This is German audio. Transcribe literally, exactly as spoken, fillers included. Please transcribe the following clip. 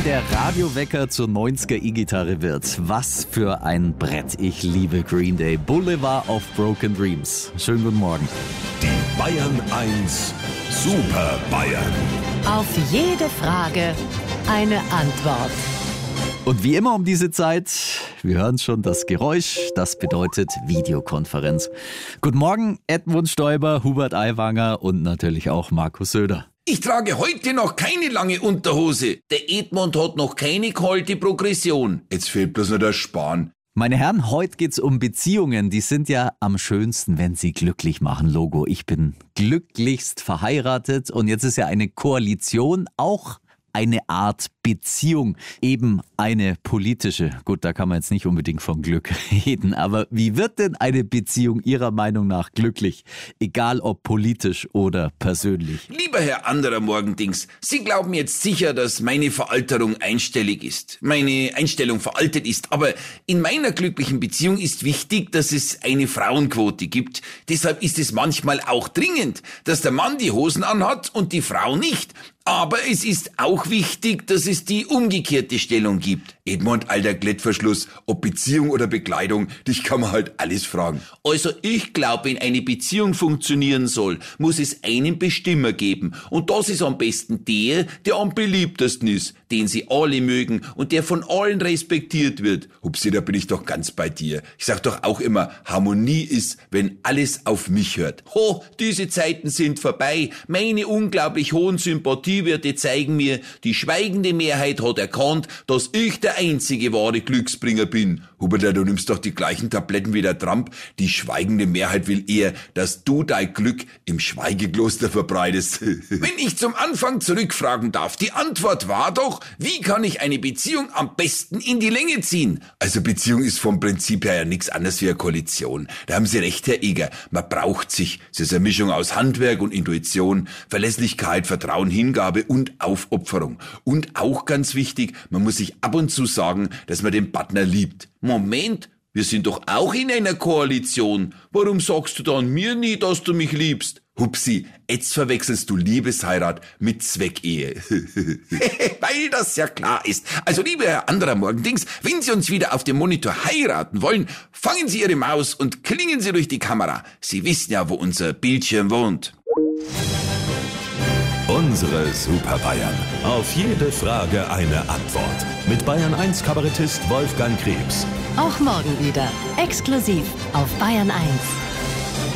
der Radiowecker zur neunziger E-Gitarre wird. Was für ein Brett. Ich liebe Green Day. Boulevard of Broken Dreams. Schönen guten Morgen. Die Bayern eins Super Bayern. Auf jede Frage eine Antwort. Und wie immer um diese Zeit, wir hören schon das Geräusch, das bedeutet Videokonferenz. Guten Morgen, Edmund Stoiber, Hubert Aiwanger und natürlich auch Markus Söder. Ich trage heute noch keine lange Unterhose. Der Edmund hat noch keine kalte Progression. Jetzt fehlt bloß noch der Spahn. Meine Herren, heute geht's um Beziehungen. Die sind ja am schönsten, wenn sie glücklich machen. Logo, ich bin glücklichst verheiratet und jetzt ist ja eine Koalition auch eine Art Beziehung, eben eine politische. Gut, da kann man jetzt nicht unbedingt von Glück reden, aber wie wird denn eine Beziehung Ihrer Meinung nach glücklich? Egal ob politisch oder persönlich. Lieber Herr anderer Morgendings, Sie glauben jetzt sicher, dass meine Veralterung einstellig ist. Meine Einstellung veraltet ist, aber in meiner glücklichen Beziehung ist wichtig, dass es eine Frauenquote gibt. Deshalb ist es manchmal auch dringend, dass der Mann die Hosen anhat und die Frau nicht. Aber es ist auch wichtig, dass es die umgekehrte Stellung gibt. Edmund, alter Klettverschluss, ob Beziehung oder Bekleidung, dich kann man halt alles fragen. Also ich glaube, wenn eine Beziehung funktionieren soll, muss es einen Bestimmer geben. Und das ist am besten der, der am beliebtesten ist, den sie alle mögen und der von allen respektiert wird. Hupsi, da bin ich doch ganz bei dir. Ich sag doch auch immer, Harmonie ist, wenn alles auf mich hört. Ho, diese Zeiten sind vorbei. Meine unglaublich hohen Sympathiewerte zeigen mir, die schweigende Mehrheit hat erkannt, dass ich der einzige wahre Glücksbringer bin. Hubert, du nimmst doch die gleichen Tabletten wie der Trump. Die schweigende Mehrheit will eher, dass du dein Glück im Schweigekloster verbreitest. Wenn ich zum Anfang zurückfragen darf, die Antwort war doch, wie kann ich eine Beziehung am besten in die Länge ziehen? Also Beziehung ist vom Prinzip her ja nichts anderes wie eine Koalition. Da haben Sie recht, Herr Eger. Man braucht sich. Es ist eine Mischung aus Handwerk und Intuition, Verlässlichkeit, Vertrauen, Hingabe und Aufopferung. Und auch ganz wichtig, man muss sich ab und zu sagen, dass man den Partner liebt. Moment, wir sind doch auch in einer Koalition. Warum sagst du dann mir nie, dass du mich liebst? Hupsi, jetzt verwechselst du Liebesheirat mit Zweckehe. Weil das ja klar ist. Also lieber Herr anderer Morgendings, wenn Sie uns wieder auf dem Monitor heiraten wollen, fangen Sie Ihre Maus und klingen Sie durch die Kamera. Sie wissen ja, wo unser Bildschirm wohnt. Unsere Super Bayern. Auf jede Frage eine Antwort. Mit Bayern eins Kabarettist Wolfgang Krebs. Auch morgen wieder. Exklusiv auf Bayern eins.